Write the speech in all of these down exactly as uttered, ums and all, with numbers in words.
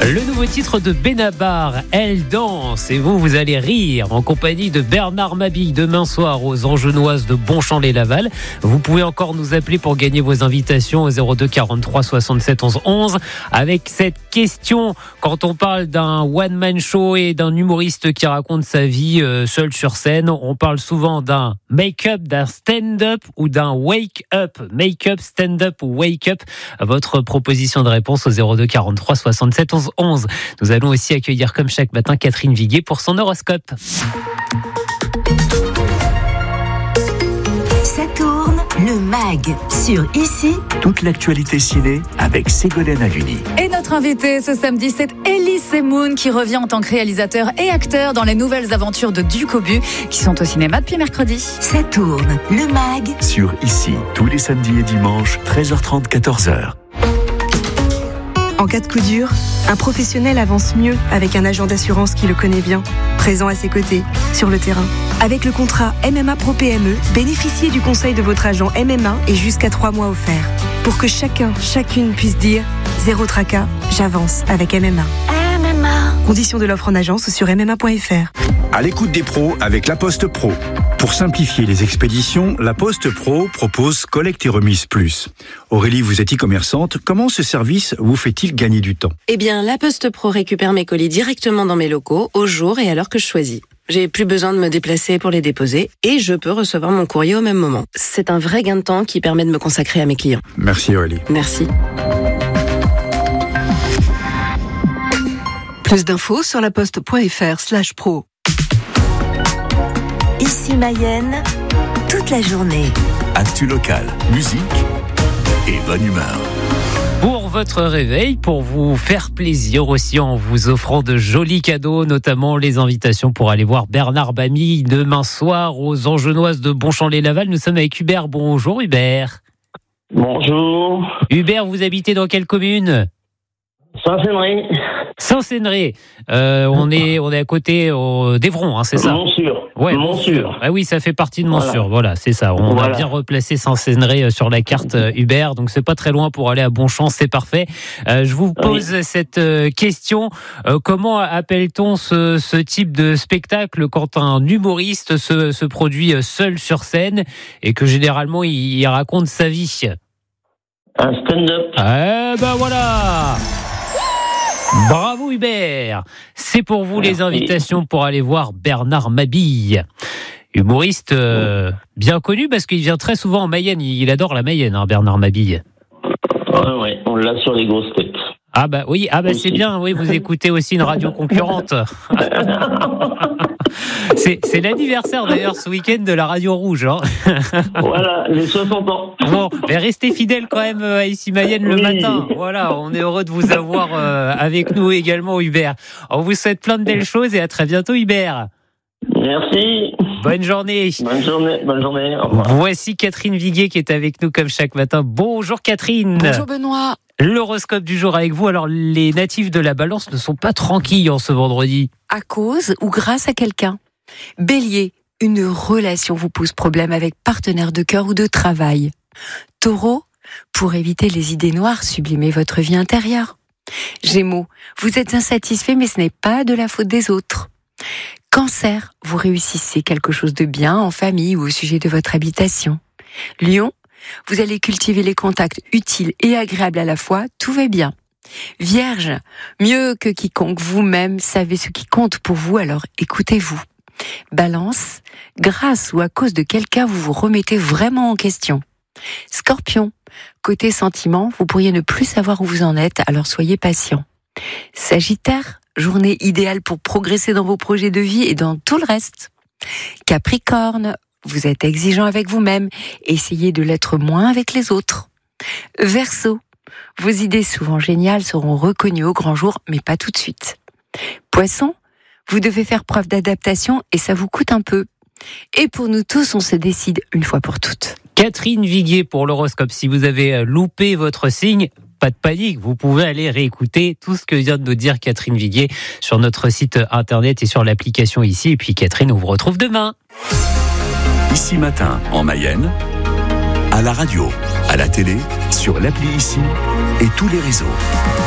Le nouveau titre de Benabar, Elle danse, et vous, vous allez rire en compagnie de Bernard Mabille demain soir aux Angenoises de Bonchamp-lès-Laval. Vous pouvez encore nous appeler pour gagner vos invitations au zéro deux quarante-trois soixante-sept onze onze avec cette question. Quand on parle d'un one-man show et d'un humoriste qui raconte sa vie euh, seul sur scène, on parle souvent d'un make-up, d'un stand-up ou d'un wake-up. Make-up, stand-up ou wake-up. Votre proposition de réponse au zéro deux quarante-trois soixante-sept onze onze. Nous allons aussi accueillir comme chaque matin Catherine Viguier pour son horoscope. Ça tourne, le mag sur Ici. Toute l'actualité ciné avec Ségolène Haluni. Et notre invité ce samedi, c'est Elie Semoun qui revient en tant que réalisateur et acteur dans les nouvelles aventures de Duc Aubu qui sont au cinéma depuis mercredi. Ça tourne, le mag Sur Ici, tous les samedis et dimanches, treize heures trente, quatorze heures. En cas de coup dur, un professionnel avance mieux avec un agent d'assurance qui le connaît bien, présent à ses côtés, sur le terrain. Avec le contrat M M A Pro P M E, bénéficiez du conseil de votre agent M M A et jusqu'à trois mois offerts. Pour que chacun, chacune puisse dire « Zéro tracas, j'avance avec M M A ». M M A. Conditions de l'offre en agence sur m m a point f r. À l'écoute des pros avec La Poste Pro. Pour simplifier les expéditions, La Poste Pro propose Collecte et Remise Plus. Aurélie, vous êtes e-commerçante. Comment ce service vous fait-il gagner du temps ? Eh bien, La Poste Pro récupère mes colis directement dans mes locaux, au jour et à l'heure que je choisis. J'ai plus besoin de me déplacer pour les déposer et je peux recevoir mon courrier au même moment. C'est un vrai gain de temps qui permet de me consacrer à mes clients. Merci Aurélie. Merci. Plus d'infos sur laposte.fr slash pro. Ici Mayenne, toute la journée. Actu locale, musique et bonne humeur. Pour votre réveil, pour vous faire plaisir aussi en vous offrant de jolis cadeaux, notamment les invitations pour aller voir Bernard Mabille demain soir aux Angenoises de Bonchamp-lès-Laval. Nous sommes avec Hubert. Bonjour Hubert. Bonjour. Hubert, vous habitez dans quelle commune ? Saint-Sénéré. Saint-Sénéré. Euh, on est on est à côté euh, d'Évron, hein, c'est ça ? Montsûr. Ouais, Montsûr. Ah oui, ça fait partie de Montsûr. Voilà, voilà c'est ça. On voilà. a bien replacé Saint-Sénéré sur la carte euh, Hubert, donc c'est pas très loin pour aller à Bonchamp, c'est parfait. Euh, je vous pose oui. cette euh, question euh, comment appelle-t-on ce, ce type de spectacle quand un humoriste se, se produit seul sur scène et que généralement il, il raconte sa vie ? Un stand-up. Eh ben voilà. Bravo Hubert. C'est pour vous les invitations pour aller voir Bernard Mabille. Humoriste euh, bien connu parce qu'il vient très souvent en Mayenne. Il adore la Mayenne, hein, Bernard Mabille. Ah ouais, on l'a sur les grosses têtes. Ah bah oui, ah bah c'est bien, oui, vous écoutez aussi une radio concurrente. c'est, c'est l'anniversaire d'ailleurs ce week-end de la radio rouge. Hein. Voilà, les soixante ans. Bon, mais restez fidèles quand même à Ici Mayenne le oui. matin. Voilà, on est heureux de vous avoir euh, avec nous également Hubert. On vous souhaite plein de belles choses et à très bientôt Hubert. Merci. Bonne journée. Bonne journée. Bonne journée. Au revoir. Voici Catherine Viguier qui est avec nous comme chaque matin. Bonjour Catherine. Bonjour Benoît. L'horoscope du jour avec vous. Alors, les natifs de la Balance ne sont pas tranquilles en ce vendredi. À cause ou grâce à quelqu'un. Bélier, une relation vous pose problème avec partenaire de cœur ou de travail. Taureau, pour éviter les idées noires, sublimez votre vie intérieure. Gémeaux, vous êtes insatisfait mais ce n'est pas de la faute des autres. Cancer, vous réussissez quelque chose de bien en famille ou au sujet de votre habitation. Lion, vous allez cultiver les contacts utiles et agréables à la fois, tout va bien. Vierge, mieux que quiconque, vous-même savez ce qui compte pour vous, alors écoutez-vous. Balance, grâce ou à cause de quelqu'un, vous vous remettez vraiment en question. Scorpion, côté sentiment, vous pourriez ne plus savoir où vous en êtes, alors soyez patient. Sagittaire, journée idéale pour progresser dans vos projets de vie et dans tout le reste. Capricorne, vous êtes exigeant avec vous-même, essayez de l'être moins avec les autres. Verseau, vos idées souvent géniales seront reconnues au grand jour, mais pas tout de suite. Poisson, vous devez faire preuve d'adaptation et ça vous coûte un peu. Et pour nous tous, on se décide une fois pour toutes. Catherine Viguier pour l'horoscope. Si vous avez loupé votre signe, pas de panique, vous pouvez aller réécouter tout ce que vient de nous dire Catherine Viguier sur notre site internet et sur l'application Ici. Et puis Catherine, on vous retrouve demain. Ici Matin, en Mayenne, à la radio, à la télé, sur l'appli Ici et tous les réseaux.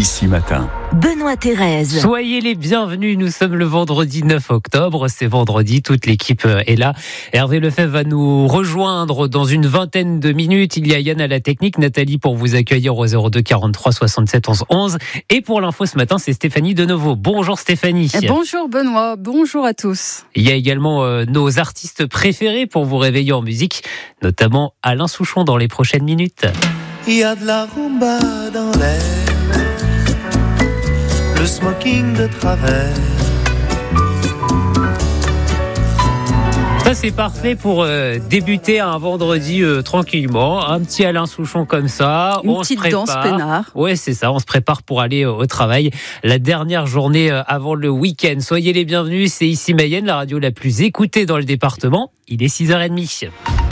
Ici Matin. Benoît Thérèse. Soyez les bienvenus, nous sommes le vendredi neuf octobre, c'est vendredi, toute l'équipe est là. Hervé Lefebvre va nous rejoindre dans une vingtaine de minutes. Il y a Yann à la technique, Nathalie pour vous accueillir au zéro deux quarante-trois soixante-sept onze onze. Et pour l'info ce matin, c'est Stéphanie de nouveau. Bonjour Stéphanie. Bonjour Benoît, bonjour à tous. Il y a également euh, nos artistes préférés pour vous réveiller en musique, notamment Alain Souchon dans les prochaines minutes. Il y a de la rumba dans l'air, le smoking de travers. Ça c'est parfait pour euh, débuter un vendredi euh, tranquillement, un petit Alain Souchon comme ça. Une on petite se prépare. danse peinard. Ouais, c'est ça, on se prépare pour aller euh, au travail. La dernière journée euh, avant le week-end. Soyez les bienvenus, c'est ici Mayenne, la radio la plus écoutée dans le département. Il est six heures trente.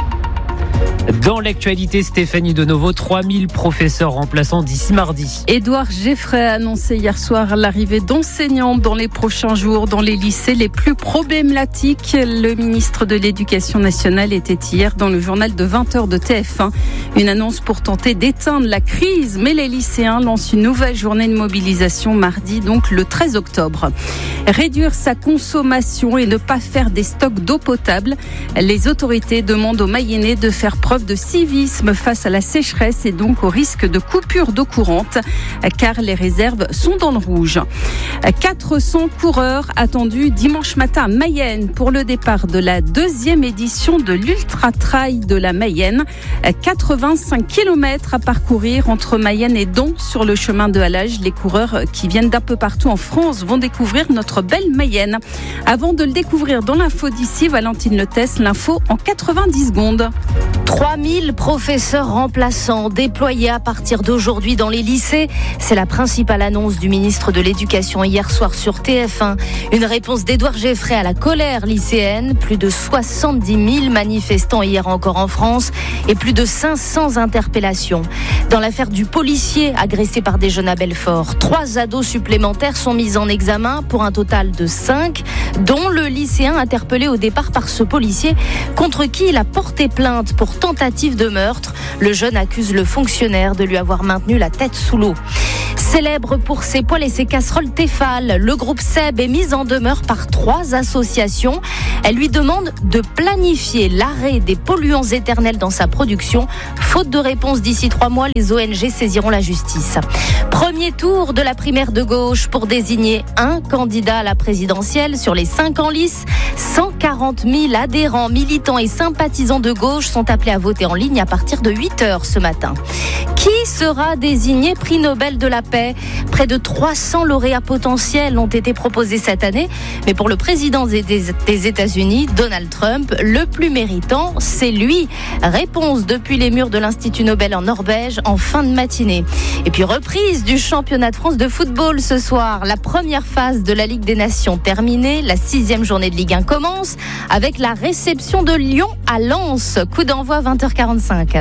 Dans l'actualité, Stéphanie de nouveau, trois mille professeurs remplaçants d'ici mardi. Édouard Geffray a annoncé hier soir l'arrivée d'enseignants dans les prochains jours dans les lycées les plus problématiques. Le ministre de l'Éducation nationale était hier dans le journal de vingt heures de T F un. Une annonce pour tenter d'éteindre la crise, mais les lycéens lancent une nouvelle journée de mobilisation mardi, donc le treize octobre. Réduire sa consommation et ne pas faire des stocks d'eau potable. Les autorités demandent aux Mayennais de faire preuve de civisme face à la sécheresse et donc au risque de coupure d'eau courante, car les réserves sont dans le rouge. quatre cents coureurs attendus dimanche matin à Mayenne pour le départ de la deuxième édition de l'Ultra Trail de la Mayenne. quatre-vingt-cinq kilomètres à parcourir entre Mayenne et Don sur le chemin de halage. Les coureurs qui viennent d'un peu partout en France vont découvrir notre belle Mayenne. Avant de le découvrir dans l'info d'ici, Valentine Letès, l'info en quatre-vingt-dix secondes. trois mille professeurs remplaçants déployés à partir d'aujourd'hui dans les lycées. C'est la principale annonce du ministre de l'Éducation hier soir sur T F un. Une réponse d'Édouard Geffray à la colère lycéenne. Plus de soixante-dix mille manifestants hier encore en France et plus de cinq cents interpellations. Dans l'affaire du policier agressé par des jeunes à Belfort, trois ados supplémentaires sont mis en examen pour un total de cinq, dont le lycéen interpellé au départ par ce policier contre qui il a porté plainte pour tentative de meurtre. Le jeune accuse le fonctionnaire de lui avoir maintenu la tête sous l'eau. Célèbre pour ses poêles et ses casseroles Tefal, le groupe Seb est mis en demeure par trois associations. Elle lui demande de planifier l'arrêt des polluants éternels dans sa production. Faute de réponse d'ici trois mois, les O N G saisiront la justice. Premier tour de la primaire de gauche pour désigner un candidat à la présidentielle sur les cinq en lice. cent quarante mille adhérents, militants et sympathisants de gauche sont appelés à voter en ligne à partir de huit heures ce matin. Qui sera désigné prix Nobel de la paix ? Près de trois cents lauréats potentiels ont été proposés cette année. Mais pour le président des, des États-Unis, Donald Trump, le plus méritant, c'est lui. Réponse depuis les murs de l'Institut Nobel en Norvège en fin de matinée. Et puis reprise du championnat de France de football ce soir. La première phase de la Ligue des Nations terminée. La sixième journée de Ligue un commence avec la réception de Lyon à Lens. Coup d'envoi vingt heures quarante-cinq.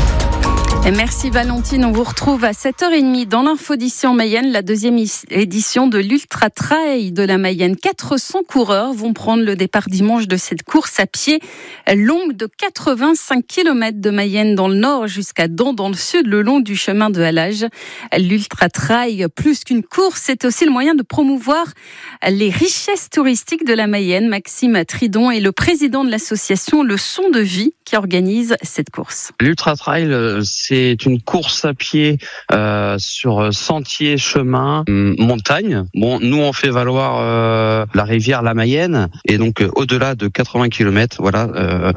Et merci Valentine, on vous retrouve à sept heures trente dans l'info d'ici en Mayenne, la deuxième édition de l'Ultra Trail de la Mayenne. quatre cents coureurs vont prendre le départ dimanche de cette course à pied longue de quatre-vingt-cinq kilomètres de Mayenne dans le nord jusqu'à Don dans le sud, le long du chemin de halage. L'Ultra Trail, plus qu'une course, c'est aussi le moyen de promouvoir les richesses touristiques de la Mayenne. Maxime Tridon est le président de l'association Le Son de Vie qui organise cette course. L'Ultra Trail, c'est une course à pied euh, sur sentier, chemin, montagne. Bon, nous on fait valoir euh, la rivière la Mayenne et donc euh, au-delà de quatre-vingts kilomètres, voilà, euh,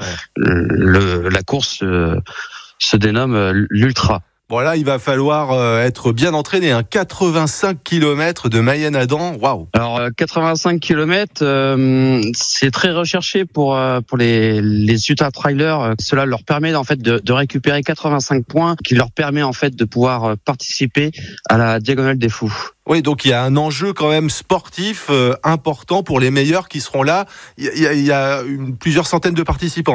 le, la course euh, se dénomme euh, l'Ultra. Bon là, il va falloir euh, être bien entraîné. Hein. quatre-vingt-cinq kilomètres de Mayenne à Don, waouh. Alors euh, quatre-vingt-cinq kilomètres, euh, c'est très recherché pour euh, pour les les ultra trailers. Cela leur permet en fait de, de récupérer quatre-vingt-cinq points, qui leur permet en fait de pouvoir participer à la Diagonale des Fous. Oui, donc il y a un enjeu quand même sportif euh, important pour les meilleurs qui seront là. Il y a, il y a une, plusieurs centaines de participants, hein, c'est ça ?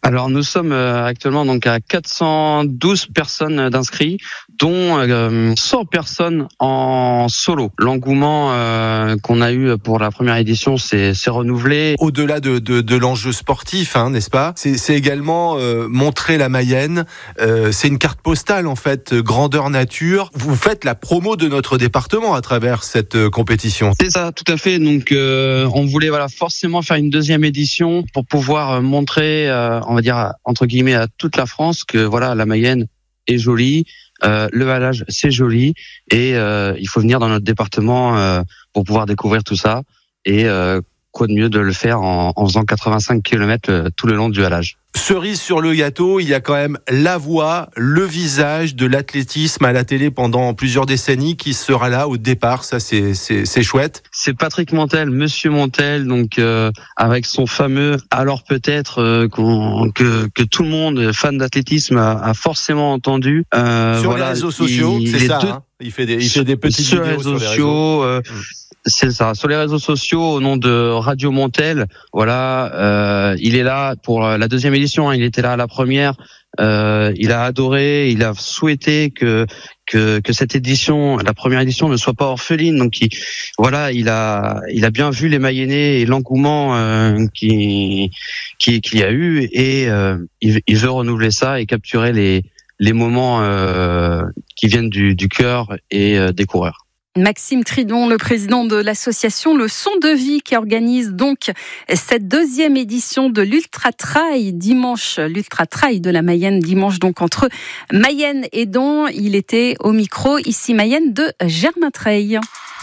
Alors nous sommes euh, actuellement donc à quatre cent douze personnes d'inscrits, dont euh, cent personnes en solo. L'engouement euh, qu'on a eu pour la première édition s'est, s'est renouvelé. Au-delà de, de, de l'enjeu sportif, hein, n'est-ce pas ? C'est, c'est également euh, montrer la Mayenne. Euh, c'est une carte postale en fait, grandeur nature. Vous faites la promo de notre département à travers cette euh, compétition. C'est ça, tout à fait. Donc euh, on voulait voilà forcément faire une deuxième édition pour pouvoir montrer, euh, on va dire entre guillemets à toute la France que voilà la Mayenne est jolie, euh, le Valage c'est joli et euh, il faut venir dans notre département euh, pour pouvoir découvrir tout ça et euh, quoi de mieux de le faire en, en faisant quatre-vingt-cinq kilomètres euh, tout le long du Valage. Cerise sur le gâteau, il y a quand même la voix, le visage de l'athlétisme à la télé pendant plusieurs décennies qui sera là au départ. Ça, c'est c'est, c'est chouette. C'est Patrick Montel, Monsieur Montel, donc euh, avec son fameux alors peut-être euh, qu'on, que que tout le monde fan d'athlétisme a, a forcément entendu. Euh, sur voilà, les réseaux sociaux, il, c'est ça. deux, hein il fait des il fait des petites sur vidéos les réseaux sur les sociaux. réseaux. Euh, mmh. C'est ça, sur les réseaux sociaux, au nom de Radio Montel, voilà, euh, il est là pour la deuxième édition, hein, il était là à la première, euh, il a adoré, il a souhaité que que que cette édition, la première édition, ne soit pas orpheline, donc il, voilà, il a il a bien vu les Mayennais et l'engouement euh, qui qui qu'il y a eu et euh, il, il veut renouveler ça et capturer les les moments euh, qui viennent du du cœur et euh, des coureurs. Maxime Tridon, le président de l'association Le Son de Vie, qui organise donc cette deuxième édition de l'Ultra Trail dimanche, l'Ultra Trail de la Mayenne dimanche, donc entre Mayenne et Don. Il était au micro ici Mayenne de Germain Treil.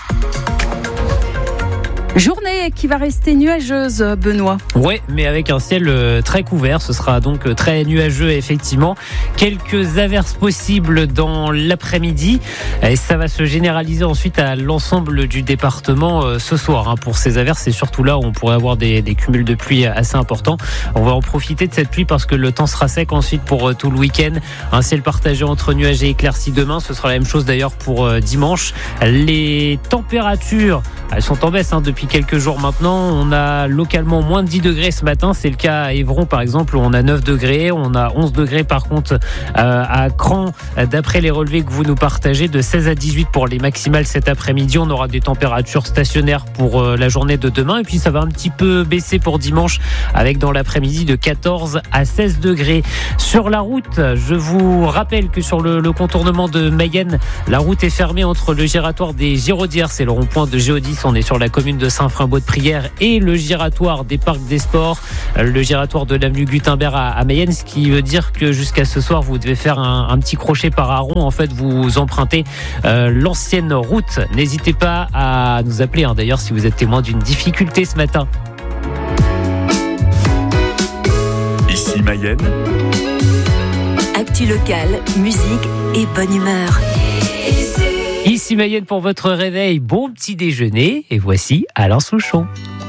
Journée qui va rester nuageuse, Benoît. Ouais, mais avec un ciel très couvert. Ce sera donc très nuageux, effectivement. Quelques averses possibles dans l'après-midi. Et ça va se généraliser ensuite à l'ensemble du département ce soir. Pour ces averses, c'est surtout là où on pourrait avoir des, des cumuls de pluie assez importants. On va en profiter de cette pluie parce que le temps sera sec ensuite pour tout le week-end. Un ciel partagé entre nuages et éclaircies demain. Ce sera la même chose d'ailleurs pour dimanche. Les températures, elles sont en baisse hein, depuis quelques jours maintenant. On a localement moins de dix degrés ce matin. C'est le cas à Évron par exemple où on a neuf degrés. On a onze degrés par contre euh, à Cran. D'après les relevés que vous nous partagez, de seize à dix-huit pour les maximales cet après-midi. On aura des températures stationnaires pour euh, la journée de demain. Et puis ça va un petit peu baisser pour dimanche avec dans l'après-midi de quatorze à seize degrés. Sur la route, je vous rappelle que sur le, le contournement de Mayenne, la route est fermée entre le giratoire des Giraudières, c'est le rond-point de Géodis. On est sur la commune de Saint-Frimbault-de-Prière et le giratoire des Parcs des Sports, le giratoire de l'avenue Gutenberg à, à Mayenne, ce qui veut dire que jusqu'à ce soir, vous devez faire un, un petit crochet par Aron. En fait, vous empruntez euh, l'ancienne route. N'hésitez pas à nous appeler, hein, d'ailleurs, si vous êtes témoin d'une difficulté ce matin. Ici Mayenne. Actu locale, musique et bonne humeur. Ici Mayenne pour votre réveil, bon petit déjeuner et voici Alain Souchon.